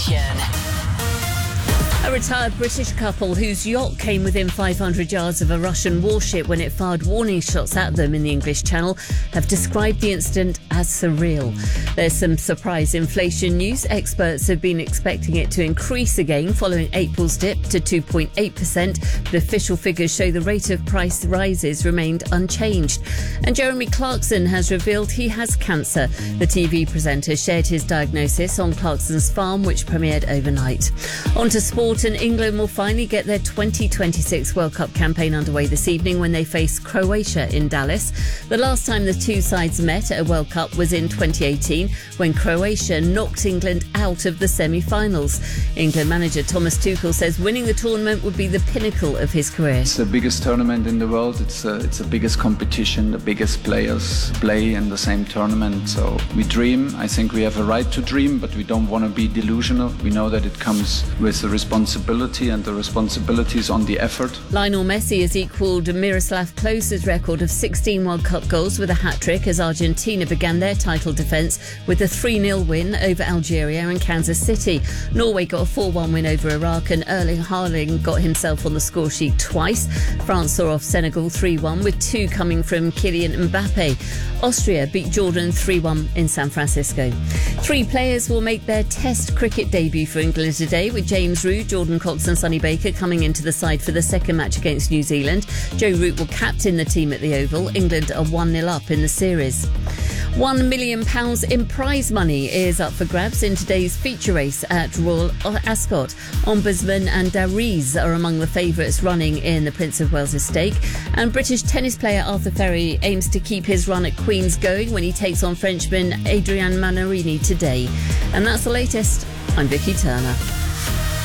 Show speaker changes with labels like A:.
A: A retired British couple whose yacht came within 500 yards of a Russian warship when it fired warning shots at them in the English Channel have described the incident as surreal. There's some surprise inflation news. Experts have been expecting it to increase again following April's dip to 2.8%, but official figures show the rate of price rises remained unchanged. And Jeremy Clarkson has revealed he has cancer. The TV presenter shared his diagnosis on Clarkson's Farm, which premiered overnight. On to sport. And England will finally get their 2026 World Cup campaign underway this evening when they face Croatia in Dallas. The last time the two sides met at a World Cup was in 2018 when Croatia knocked England out of the semi-finals. England manager Thomas Tuchel says winning the tournament would be the pinnacle of his career.
B: It's the biggest tournament in the world. It's the biggest competition. The biggest players play in the same tournament. So we dream. I think we have a right to dream, but we don't want to be delusional. We know that it comes with the responsibility, and the responsibility is on the effort.
A: Lionel Messi has equalled Miroslav Klose's record of 16 World Cup goals with a hat-trick as Argentina began their title defence with a 3-0 win over Algeria and Kansas City. Norway got a 4-1 win over Iraq and Erling Haaland got himself on the score sheet twice. France saw off Senegal 3-1 with two coming from Kylian Mbappe. Austria beat Jordan 3-1 in San Francisco. Three players will make their Test cricket debut for England today, with James Root, Jordan Cox and Sonny Baker coming into the side for the second match against New Zealand. Joe Root will captain the team at the Oval. England are 1-0 up in the series. £1 million in prize money is up for grabs in today's feature race at Royal Ascot. Ombudsman and Dariz are among the favourites running in the Prince of Wales' stake. And British tennis player Arthur Ferry aims to keep his run at Queen's going when he takes on Frenchman Adrian Manarini today. And that's the latest. I'm Vicky Turner.